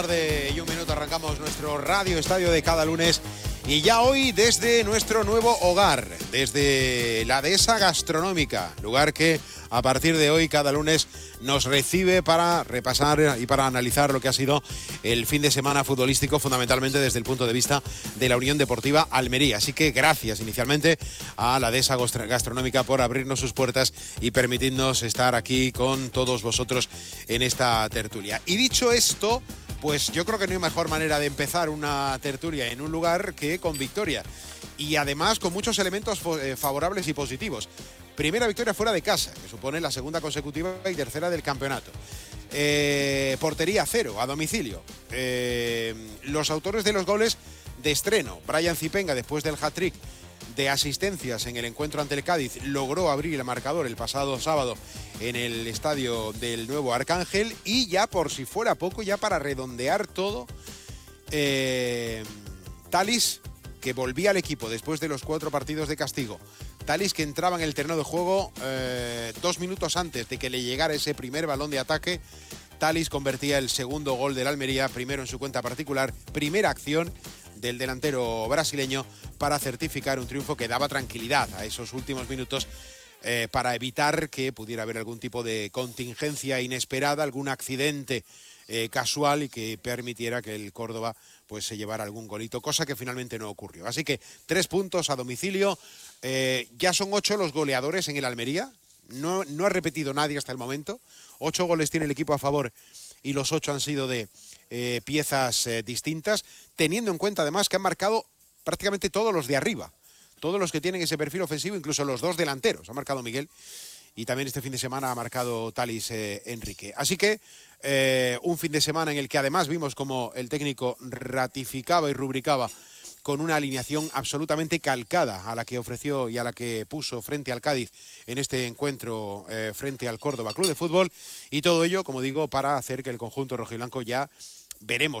Y un minuto arrancamos nuestro Radio Estadio de cada lunes y ya hoy desde nuestro nuevo hogar, desde la Dehesa Gastronómica, lugar que a partir de hoy cada lunes nos recibe para repasar y para analizar lo que ha sido el fin de semana futbolístico, fundamentalmente desde el punto de vista de la Unión Deportiva Almería. Así que gracias inicialmente a la Dehesa Gastronómica por abrirnos sus puertas y permitirnos estar aquí con todos vosotros en esta tertulia. Y dicho esto, pues yo creo que no hay mejor manera de empezar una tertulia en un lugar que con victoria. Y además con muchos elementos favorables y positivos. Primera victoria fuera de casa, que supone la segunda consecutiva y tercera del campeonato. Portería cero, a domicilio. Los autores de los goles de estreno, Brian Zipenga, después del hat-trick de asistencias en el encuentro ante el Cádiz, logró abrir el marcador el pasado sábado en el estadio del Nuevo Arcángel. Y ya por si fuera poco, ya para redondear todo, Thalys, que volvía al equipo después de los 4 partidos de castigo. Thalys, que entraba en el terreno de juego 2 minutos antes de que le llegara ese primer balón de ataque. Thalys convertía el segundo gol del Almería, primero en su cuenta particular, primera acción del delantero brasileño para certificar un triunfo que daba tranquilidad a esos últimos minutos, para evitar que pudiera haber algún tipo de contingencia inesperada, algún accidente casual y que permitiera que el Córdoba pues se llevara algún golito, cosa que finalmente no ocurrió. Así que 3 puntos a domicilio, ya son 8 los goleadores en el Almería, no ha repetido nadie hasta el momento, 8 goles tiene el equipo a favor y los 8 han sido de piezas distintas, teniendo en cuenta además que han marcado prácticamente todos los de arriba, todos los que tienen ese perfil ofensivo, incluso los 2 delanteros, ha marcado Miguel y también este fin de semana ha marcado Thalys Enrique. Así que un fin de semana en el que además vimos como el técnico ratificaba y rubricaba con una alineación absolutamente calcada a la que ofreció y a la que puso frente al Cádiz en este encuentro frente al Córdoba Club de Fútbol, y todo ello, como digo, para hacer que el conjunto rojiblanco ya veremos